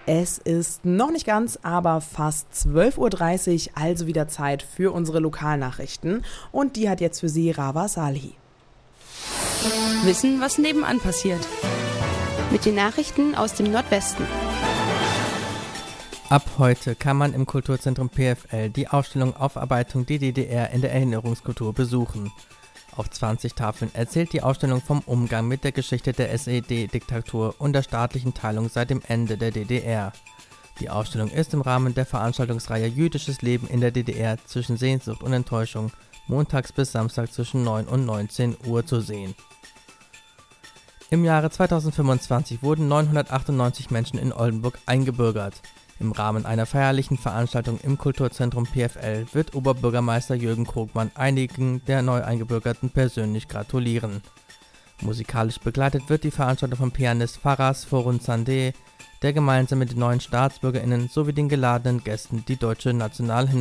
Es ist noch nicht ganz, aber fast 12:30 Uhr, also wieder Zeit für unsere Lokalnachrichten. Und die hat jetzt für Sie Rawa Salhi. Wissen, was nebenan passiert. Mit den Nachrichten aus dem Nordwesten. Ab heute kann man im Kulturzentrum PFL die Ausstellung Aufarbeitung die DDR in der Erinnerungskultur besuchen. Auf 20 Tafeln erzählt die Ausstellung vom Umgang mit der Geschichte der SED-Diktatur und der staatlichen Teilung seit dem Ende der DDR. Die Ausstellung ist im Rahmen der Veranstaltungsreihe Jüdisches Leben in der DDR zwischen Sehnsucht und Enttäuschung montags bis Samstag zwischen 9 und 19 Uhr zu sehen. Im Jahre 2025 wurden 998 Menschen in Oldenburg eingebürgert. Im Rahmen einer feierlichen Veranstaltung im Kulturzentrum PFL wird Oberbürgermeister Jürgen Krogmann einigen der Neueingebürgerten persönlich gratulieren. Musikalisch begleitet wird die Veranstaltung vom Pianist Faras Forun-Sandeh, der gemeinsam mit den neuen StaatsbürgerInnen sowie den geladenen Gästen die deutsche Nationalhymne